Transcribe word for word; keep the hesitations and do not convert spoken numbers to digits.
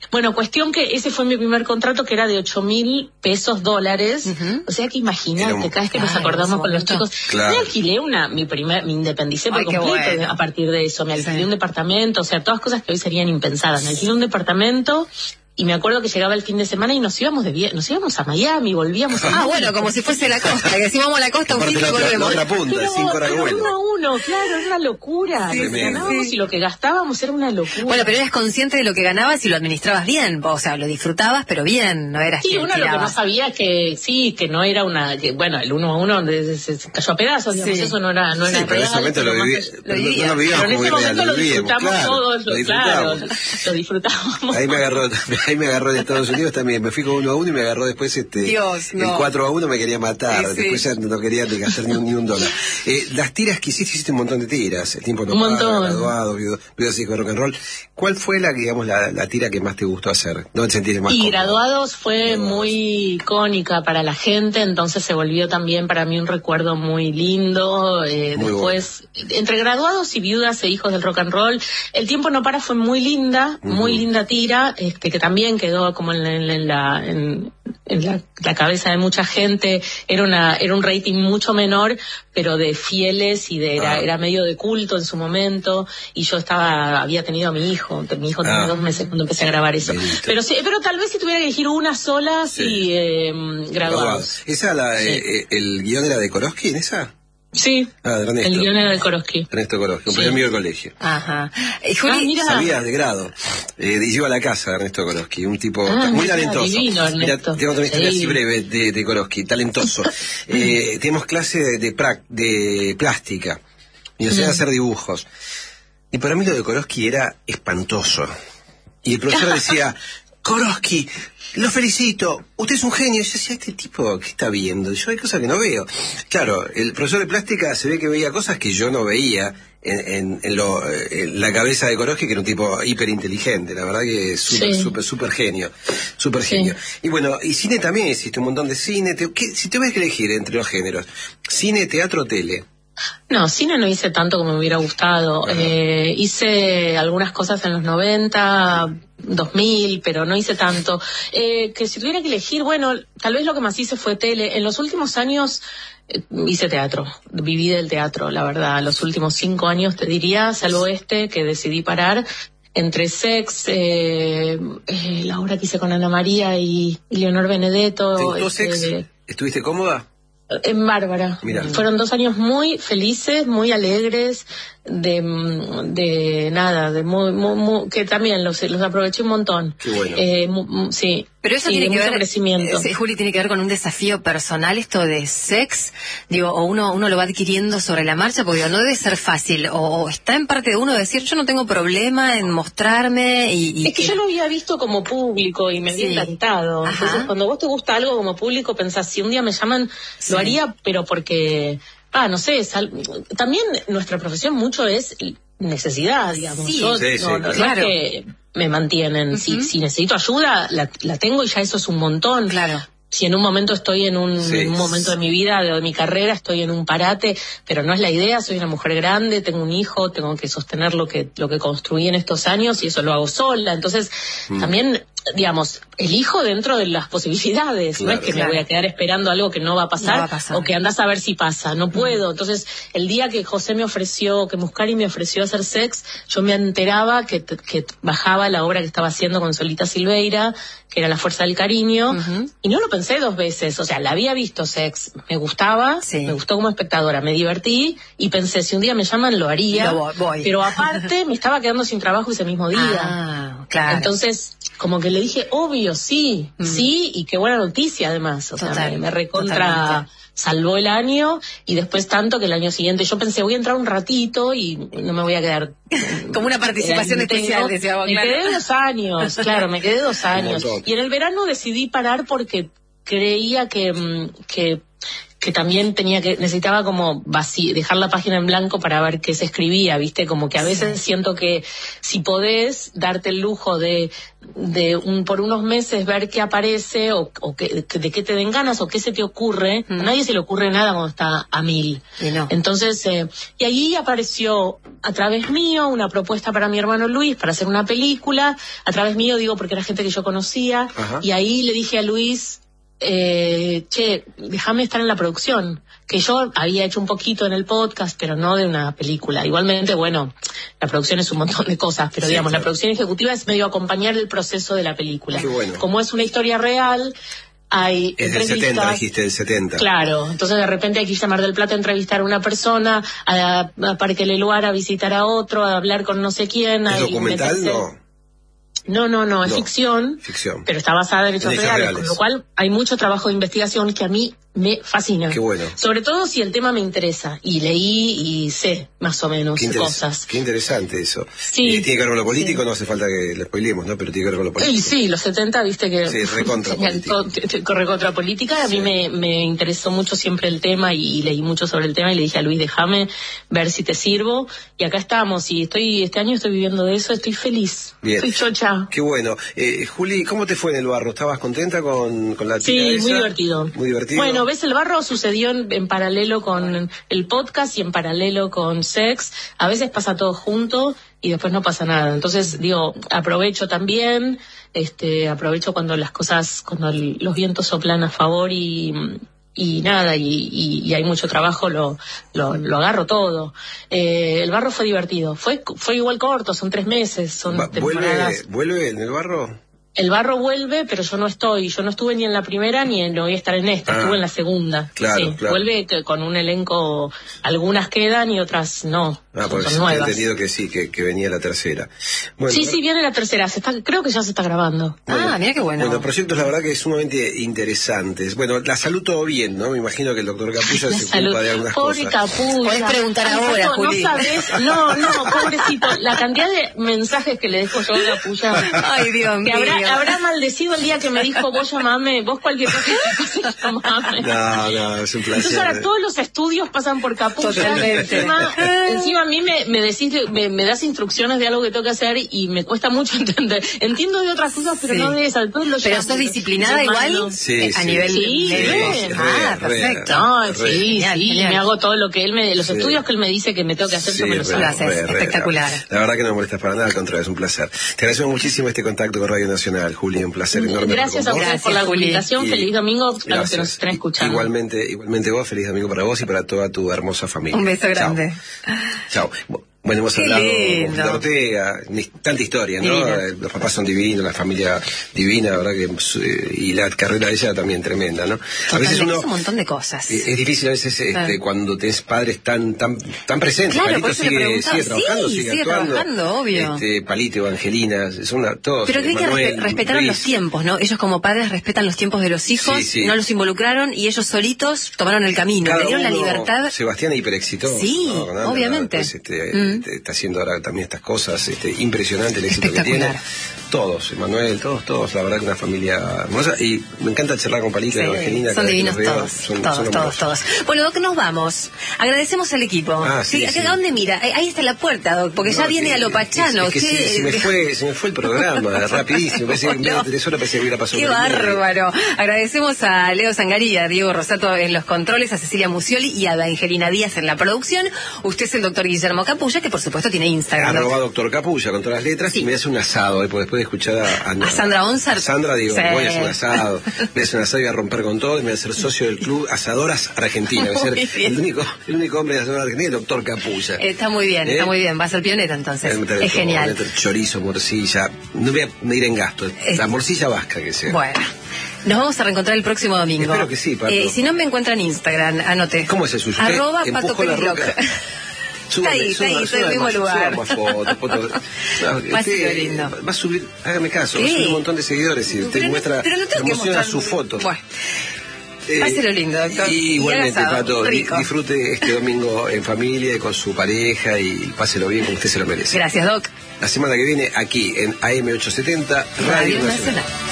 Bueno, cuestión que ese fue mi primer contrato, que era de ocho mil pesos dólares. Uh-huh. O sea que imagínate, un... cada vez que claro, nos acordamos con los chicos. Claro. Me alquilé una, mi primer, me independicé por Ay, completo bueno. a partir de eso. Me alquilé sí. un departamento, o sea, todas cosas que hoy serían impensadas. Me alquilé un departamento. Y me acuerdo que llegaba el fin de semana y nos íbamos de vie- nos íbamos a Miami, volvíamos a Ah, bueno, como si fuese la costa, que decimos vamos a la costa un fin y la, volvemos. la otra punta, pero, cinco horas de pero vuelo. uno a uno, claro, era una locura. Sí, Lo que ganábamos sí. y lo que gastábamos era una locura. Bueno, pero eras consciente de lo que ganabas y lo administrabas bien, o sea, lo disfrutabas, pero bien, no eras Sí, que uno lo que no tirabas. sabía que sí, que no era una, que bueno, el uno a uno de- se, se cayó a pedazos, digamos, Sí. eso no era, no Sí, era pero en real. ese momento lo, pero viví, más- pero vivías. no lo vivíamos pero en como ese irreal, momento lo vivíamos, disfrutamos claro, todos, lo lo, claro, disfrutábamos. lo disfrutábamos. Ahí me agarró, ahí me agarró de Estados Unidos también, me fui con uno a uno y me agarró después este Dios, no. el cuatro a uno me quería matar, Sí, sí. después ya no quería ni gastar ni un, ni un dólar. Eh, las tiras que hiciste, hiciste un montón de tiras, el tiempo no Un para, montón. graduado, viudo, viudo así con rock and roll. ¿Cuál fue la, digamos, la, la tira que más te gustó hacer? ¿Dónde te sentiste más Y cómodo? Graduados fue Graduados. muy icónica para la gente, entonces se volvió también para mí un recuerdo muy lindo. Eh, Muy después, entre Graduados y Viudas e Hijos del Rock and Roll, El tiempo no para fue muy linda, Ujú. muy linda tira, este que también quedó como en, la- en la, en, en la, la cabeza de mucha gente. Era una era un rating mucho menor, pero de fieles y de era, Ah. era medio de culto en su momento. Y yo estaba había tenido a mi hijo, mi hijo tenía Ah. dos meses cuando empecé a grabar eso. Listo. Pero sí, pero tal vez si tuviera que elegir una sola, Sí. sí, eh, Graduados. Graduados. ¿Esa, la, Sí. eh, eh, el guión era de Korosky en esa? Sí, Ah, de Ernesto. el guion era de Korosky. Ernesto Korosky, un Sí. primer amigo del colegio. Ajá. Eh, Ah, Juli, mira. Sabías de grado. Eh, y iba a la casa de Ernesto Korosky, un tipo Ah, muy mira, talentoso. divino, Mira, Ernesto. tengo otra historia Sí. así breve de, de Korosky, talentoso. eh, tenemos clase de, de, prac- de plástica y nos hacían Mm. hacer dibujos. Y para mí lo de Korosky era espantoso. Y el profesor decía, Korosky, lo felicito, usted es un genio. Y yo decía, este tipo, ¿qué está viendo? Yo hay cosas que no veo. Claro, el profesor de plástica se ve que veía cosas que yo no veía en, en, en, lo, en la cabeza de Korosky, que era un tipo hiperinteligente, la verdad que es súper, Sí. súper, súper genio, súper Sí. genio. Y bueno, y cine también existe un montón de cine. Te- ¿qué- si tuvieras que elegir entre los géneros, cine, teatro, tele. No, cine no hice tanto como me hubiera gustado. Ajá. Eh, hice algunas cosas en los noventa, dos mil, pero no hice tanto. Eh, que si tuviera que elegir, bueno, tal vez lo que más hice fue tele. En los últimos años eh, hice teatro, viví del teatro, la verdad. Los últimos cinco años te diría, salvo este, que decidí parar. Entre Sex, eh, eh, la obra que hice con Ana María y, y Leonor Benedetto. ¿Te gustó este, Sex? ¿Estuviste cómoda? En Bárbara. Mirá. Fueron dos años muy felices, muy alegres, de, de nada, de muy, muy, muy- que también los, los aproveché un montón. Qué bueno. Eh, mu- mu- sí. pero eso sí, tiene de que mucho ver, crecimiento. eh, Juli, tiene que ver con un desafío personal esto de sex, digo, o uno uno lo va adquiriendo sobre la marcha, porque digo, no debe ser fácil, o, o está en parte de uno decir, yo no tengo problema en mostrarme y... y Es que yo lo había visto como público y me había Sí. encantado. Ajá. Entonces, cuando vos te gusta algo como público, pensás, si un día me llaman, Sí. lo haría, pero porque, ah, no sé, sal- también nuestra profesión mucho es necesidad, digamos. Sí. Yo, Sí, sí, no, no, no claro. es que me mantienen. Si, Ujú. si necesito ayuda, la, la tengo y ya eso es un montón. Claro. Si en un momento estoy en un, Sí. en un momento de mi vida, de mi carrera, estoy en un parate, pero no es la idea, soy una mujer grande, tengo un hijo, tengo que sostener lo que, lo que construí en estos años y eso lo hago sola. Entonces, Mm. también, digamos, elijo dentro de las posibilidades. Claro. No es que Claro. me voy a quedar esperando algo que no va a pasar, No va a pasar. o que andás a ver si pasa. No puedo. Entonces, el día que José me ofreció, que Muscari me ofreció hacer Sex, yo me enteraba que, que bajaba la obra que estaba haciendo con Solita Silveira, que era La Fuerza del Cariño, Ujú. y no lo pensé dos veces. O sea, la había visto Sex, me gustaba, Sí. me gustó como espectadora, me divertí, y pensé, si un día me llaman, lo haría. Lo voy- voy. Pero aparte, me estaba quedando sin trabajo ese mismo día. Ah, claro. Entonces, como que le dije, obvio, sí, Mm. sí, y qué buena noticia además. O sea, Total, me, me recontra totalmente. salvó el año, y después tanto que el año siguiente yo pensé, voy a entrar un ratito y no me voy a quedar. Como una participación entero. especial, decíamos, Me claro. quedé dos años, claro, me quedé dos años. montón. Y en el verano decidí parar porque creía que, mm, que que que también tenía que, necesitaba como vací, dejar la página en blanco para ver qué se escribía, viste, como que a veces sí. siento que si podés darte el lujo de, de un, por unos meses ver qué aparece o, o que, de qué te den ganas o qué se te ocurre, mm. a nadie se le ocurre nada cuando está a mil. Y no. Entonces, eh, y allí apareció a través mío una propuesta para mi hermano Luis para hacer una película, a través mío digo porque era gente que yo conocía, Ajá. y ahí le dije a Luis, Eh, che, déjame estar en la producción, que yo había hecho un poquito en el podcast, pero no de una película. Igualmente, bueno, la producción es un montón de cosas, pero sí, digamos, claro. la producción ejecutiva es medio acompañar el proceso de la película. Qué bueno. Como es una historia real, hay es del setenta, dijiste, del setenta. Claro, entonces de repente hay que ir a Mar del Plata a entrevistar a una persona, a, a Parque Leluar a visitar a otro, a hablar con no sé quién. ¿Es documental? Meterse... No. No, no, no, es no, ficción, ficción, pero está basada en hechos, en hechos reales, reales, con lo cual hay mucho trabajo de investigación que a mí me fascina. Qué bueno. Sobre todo si el tema me interesa, y leí y sé más o menos qué cosas. Qué interesante eso. Sí. Y tiene que ver con lo político, sí. no hace falta que lo spoilemos, ¿no? Pero tiene que ver con lo político. Y sí, los setenta, viste que... Sí, recontra política. Recontra política, a mí sí. me, me interesó mucho siempre el tema y, y leí mucho sobre el tema y le dije a Luis, déjame ver si te sirvo. Y acá estamos, y estoy este año estoy viviendo de eso, estoy feliz. Bien. Estoy chocha. Qué bueno. Eh, Juli, ¿cómo te fue en el barro? ¿Estabas contenta con, con la Sí, esa? muy divertido. Muy divertido. Bueno, ves, el barro sucedió en, en paralelo con el podcast y en paralelo con Sex. A veces pasa todo junto y después no pasa nada. Entonces, digo, aprovecho también, este, aprovecho cuando las cosas, cuando el, los vientos soplan a favor y... y nada, y, y, y hay mucho trabajo, lo, lo, lo agarro todo. Eh, el barro fue divertido, fue fue igual corto, son tres meses, son Va, temporadas. ¿Vuelve, ¿Vuelve en el barro? El barro vuelve, pero yo no estoy, yo no estuve ni en la primera ni en, no voy a estar en esta, ah, estuve en la segunda. Claro, sí, claro. Vuelve que, con un elenco, algunas quedan y otras no. Ah, son, porque son nuevas. he entendido que sí, que, que venía la tercera. Bueno, sí, sí, viene la tercera, se está, creo que ya se está grabando. Bueno, ah, mira qué bueno. Bueno, proyectos la verdad que sumamente interesantes. Bueno, la salud todo bien, ¿no? Me imagino que el doctor Capulla se salud. ocupa de algunas Pobre cosas. Capulla. Podés preguntar Ay, ahora, no, Juli. No sabés, no, no, pobrecito, la cantidad de mensajes que le dejo yo a Capulla. Ay, Dios mío. Que habrá, habrá maldecido el día que me dijo, vos llamame, vos cualquier cosa que pase, llamame. No, no, es un placer. Entonces ahora todos los estudios pasan por Capulla. Totalmente. Encima, encima a mí me, me decís, me, me das instrucciones de algo que tengo que hacer y me cuesta mucho entender. Entiendo de otras cosas, pero sí. no de esas. Pero llamo, sos disciplinada igual sí, a sí. nivel sí, de... Ah, re, perfecto. No, re, sí, re. sí, Genial. me hago todo lo que él me, los sí. estudios que él me dice que me tengo que hacer, sí, yo me los hago. Lo haces, espectacular. La, la verdad que no me molestas para nada, al contrario, es un placer. Te agradecemos muchísimo este contacto con Radio Nacional, Juli, un placer enorme. Gracias a ustedes por la invitación, y, feliz domingo gracias. a los que nos estén escuchando. Igualmente, igualmente vos, feliz domingo para vos y para toda tu hermosa familia. Un beso grande. Chao. Chao. Bueno, hemos Qué hablado lindo. de Ortega, tanta historia, ¿no? Divina. Los papás son divinos, la familia divina, la verdad que y la carrera de ella también tremenda, ¿no? Totalmente, A veces uno es un montón de cosas. es difícil a veces este, claro. cuando tenés padres tan tan tan presentes. Claro, Palito por eso le sigue, preguntaba. sigue trabajando, Sí, sigue, sigue actuando. trabajando, obvio. Este, Palito, Evangelina, son una, todos. Pero creo que Manuel, respe- respetaron Luis. los tiempos, ¿no? Ellos como padres respetan los tiempos de los hijos, Sí, sí. no los involucraron y ellos solitos tomaron el camino, Cada le dieron la uno- libertad. Sebastián es hiperexitoso. Sí, ¿no? Con Ana, obviamente. Pues, este, Mm. este, está haciendo ahora también estas cosas, este, impresionante el éxito que Espectacular. tiene. Todos, Emanuel, todos, todos, la verdad que una familia hermosa. Y me encanta charlar con Palito Sí, y Evangelina. son cada vez que divinos los veo, todos, son- todos, son todos, hermosos. todos. Bueno, Doc, nos vamos. Agradecemos al equipo. Ah, sí, ¿A sí. dónde mira? Ahí ahí está la puerta, Doc, porque ya No, viene que- a lo pachano. Es que, es que Che, se, se me fue, se me fue el programa, rapidísimo. Parece que en vez de tres horas pensé que hubiera pasado. Qué una hora y media. bárbaro. Agradecemos a Leo Zangaría, a Diego Rosato en los controles, a Cecilia Musioli y a Evangelina Díaz en la producción. Usted es el doctor Guillermo Capulla, que por supuesto tiene Instagram. Arroba doctor Capulla con todas las letras Sí. y me hace un asado, eh, porque después de escuchar a, A Sandra Onzar. a Sandra digo, Sí. voy a hacer un asado, voy a hacer un asado y voy a romper con todo y me voy a ser socio del club Asadoras Argentina. Voy a ser Muy bien. el único, el único hombre de Asadoras Argentina, el doctor Capulla. Está muy bien, ¿Eh? está muy bien. Va a ser pionero entonces. Voy a meter Es todo, voy a genial. meter chorizo, morcilla, no voy a ir en gasto, Es- la morcilla vasca que sea. Bueno. Nos vamos a reencontrar el próximo domingo. Espero que sí, Pato. Eh, si no me encuentran en Instagram, anote. ¿Cómo es el suyo? Arroba ¿Usted Pato empujó la Perisloc. roca? Está ahí, está ahí, está en el mismo lugar. Suba más fotos, fotos. No, Va a ser usted lindo. Va a subir, hágame caso, va a ¿Qué? subir un montón de seguidores y usted Pero no- muestra, pero no tengo que emociona mostrar- su foto. Bueno. Eh, Páselo lindo, doctor. Y Y igualmente, haga asado, Pato, di- rico. disfrute este domingo en familia y con su pareja y páselo bien como usted se lo merece. Gracias, Doc. La semana que viene aquí en A M ochocientos setenta Radio, Radio Nacional. Nacional.